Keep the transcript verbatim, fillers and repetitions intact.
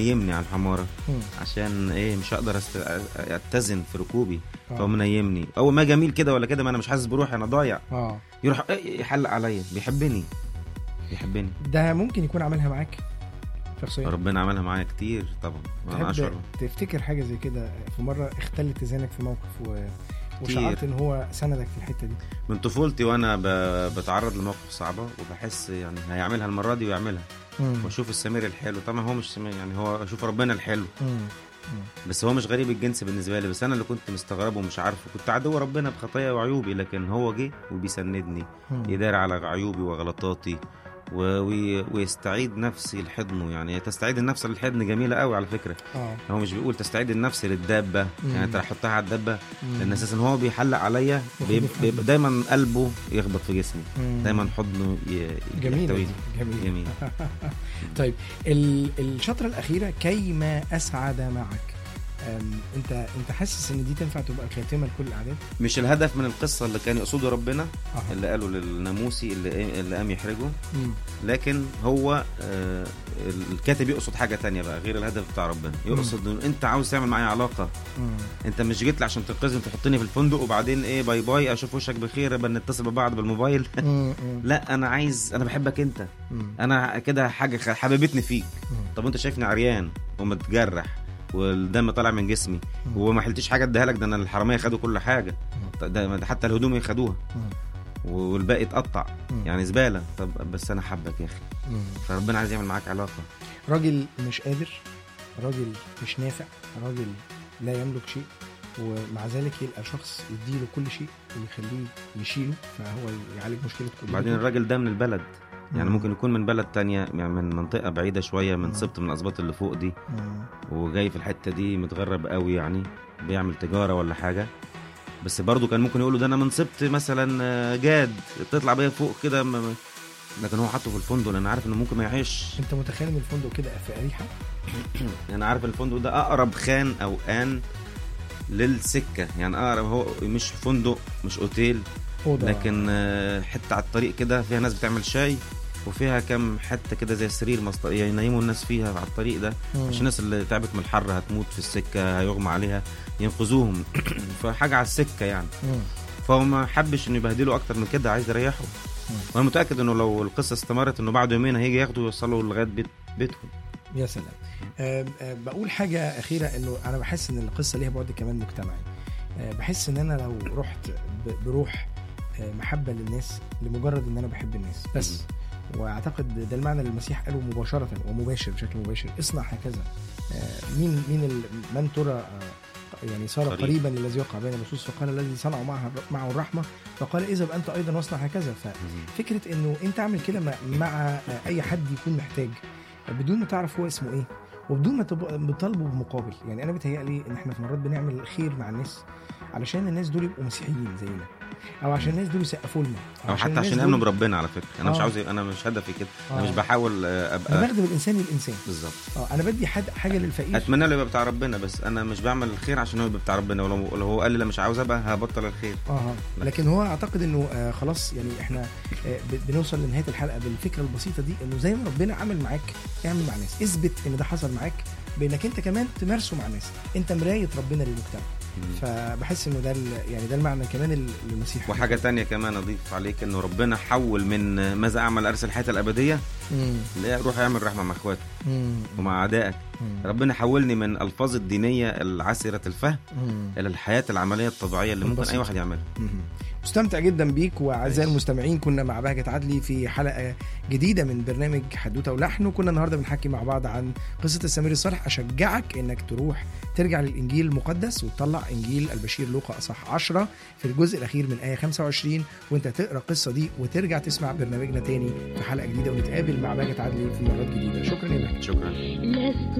نيمني على الحماره عشان ايه مش هقدر است... اتزن في ركوبي. فهو منيمني اول ما جميل كده ولا كده، ما انا مش حاسس بروحي، انا ضايع. اه يروح يحلق عليا، بيحبني بيحبني. ده ممكن يكون عملها معاك شخصيا؟ ربنا عملها معايا كتير طبعا. انا اشعر تفتكر حاجه زي كده في مره اختل اتزانك في موقف و... وشعرت ان هو سندك في الحته دي؟ من طفولتي وانا ب... بتعرض لمواقف صعبه وبحس يعني هيعملها المره دي ويعملها، واشوف السمير الحلو. طبعا هو مش سمير يعني، هو اشوف ربنا الحلو. مم. بس هو مش غريب الجنس بالنسبه لي، بس انا اللي كنت مستغربه ومش عارفه. كنت عدو ربنا بخطايا وعيوبي، لكن هو جه وبيسندني، يدار على عيوبي وغلطاتي و... ويستعيد نفسي لحضنه. يعني تستعيد النفس للحضن جميله قوي على فكره. أوه. هو مش بيقول تستعيد النفس للدابه. مم. يعني انت حطها على الدابه، لان اساسا هو بيحلق عليا بيبقى دايما قلبه يخبط في جسمي. مم. دايما حضنه ي... جميل جميل, جميل. طيب الشطره الاخيره كيما اسعد معك، انت انت حاسس ان دي تنفع تبقى خاتمه لكل الاعداد؟ مش الهدف من القصه اللي كان يقصده ربنا. أه. اللي قالوا للناموسي اللي اللي قام يحرجه. مم. لكن هو آه الكاتب يقصد حاجه تانية بقى غير الهدف بتاع ربنا. يقصد ان انت عاوز تعمل معايا علاقه. مم. انت مش جيت لي عشان تنقذني تحطني في الفندق وبعدين ايه باي باي اشوف وشك بخير بنتصل ببعض بالموبايل. لا انا عايز، انا بحبك انت. مم. انا كده حاجه حبيبتني فيك. مم. طب انت شايفني عريان ومتجرح والدم طالع من جسمي وما حلتش حاجه اديها لك، ده انا الحراميه خدوا كل حاجه، ده حتى الهدوم ياخدوها والباقي اتقطع، يعني زباله. طب بس انا حبك يا اخي. فربنا عايز يعمل معاك علاقه. راجل مش قادر، راجل مش نافع، راجل لا يملك شيء، ومع ذلك يلقى شخص يديله كل شيء ويخليه يشيله، فهو يعالج مشكله كل. بعدين الراجل ده من البلد، يعني ممكن يكون من بلد تانية، يعني من منطقة بعيدة شوية، من سبط من الأسباط اللي فوق دي، وجاي في الحتة دي متغرب قوي، يعني بيعمل تجارة ولا حاجة. بس برضو كان ممكن يقولوا ده أنا من سبط مثلا جاد تطلع بيا فوق كده، لكن هو حطه في الفندق لأن عارف إنه ممكن ما يعيش. أنت متخيل من الفندق كده في أريحة؟ أنا عارف الفندق ده أقرب خان أو آن للسكة، يعني أقرب، هو مش فندق مش أوتيل، لكن حتة على الطريق كده فيها ناس بتعمل شاي، وفيها كم حتة كده زي سرير مصطر يعني ينيموا الناس فيها على الطريق ده، عشان الناس اللي تعبت من الحر هتموت في السكة هيغمى عليها ينقذوهم. فحاجة على السكة يعني. فهو ما حبش انه يبهدلوا اكتر من كده، عايز يريحه. وانا متأكد انه لو القصة استمرت انه بعد يومين هيجي ياخدوا ويوصلوا لغاية بيت بيتهم. يا سلام. أه أه بقول حاجة أخيرة، انه انا بحس ان القصة ليها بعد كمان مجتمعي. أه بحس ان انا لو رحت بروح محبة للناس لمجرد ان انا بحب الناس بس، واعتقد ده المعنى اللي المسيح قاله مباشرة ومباشر بشكل مباشر، اصنع هكذا. مين مين من ترى يعني صار قريب. قريبا للذي وقع بين اللصوص، فقال الذي صنعوا معه معه الرحمة فقال اذهب انت ايضا واصنع هكذا. ففكرة انه انت اعمل كده مع اي حد يكون محتاج بدون ما تعرف هو اسمه ايه وبدون ما تطالبه بمقابل. يعني انا بتهيألي ان احنا في مرات بنعمل الخير مع الناس علشان الناس دول يبقوا مسيحيين زينا، او عشان الناس دول يسقفوا لنا، او, أو حتى عشان يامنوا بربنا. على فكره انا آه. مش عاوز، انا مش هدفي كده. آه. انا مش بحاول ابقى، انا بخدم الانسان للانسان بالظبط. اه انا بدي حد حاجه للفقير، اتمنى له يبقى بتاع ربنا، بس انا مش بعمل الخير عشان هو يبقى بتاع ربنا. ولو لو هو قال لي لا مش عاوز ابقى هبطل الخير. اه لكن هو اعتقد انه آه خلاص، يعني احنا آه بنوصل لنهايه الحلقه بالفكره البسيطه دي، انه زي ما ربنا عمل معاك اعمل مع الناس، اثبت ان ده حصل معاك بانك انت كمان تمارسه مع الناس. انت مرايه ربنا للمجتمع. فبحس انه ده يعني ده المعنى كمان المسيح. وحاجه تانية كمان اضيف عليك، انه ربنا حول من ماذا اعمل ارسل الحياه الابديه لا روح اعمل رحمه مع اخواتك ومع اعدائك. ربنا حولني من الفاظ الدينيه العسره الفهم مم. الى الحياه العمليه الطبيعيه اللي ممكن اي واحد يعملها. مستمتع جدا بيك. واعزائي المستمعين، كنا مع بهجت عدلي في حلقه جديده من برنامج حدوته ولحن، وكنا النهارده بنحكي مع بعض عن قصه السمير الصالح. اشجعك انك تروح ترجع للانجيل المقدس وتطلع انجيل البشير لوقا اصحاح عشرة في الجزء الاخير من ايه خمسة وعشرين، وانت تقرا القصه دي وترجع تسمع برنامجنا تاني في حلقه جديده، ونتقابل مع بهجت عدلي في مرات جديده. شكرا يا بهجت. شكرا.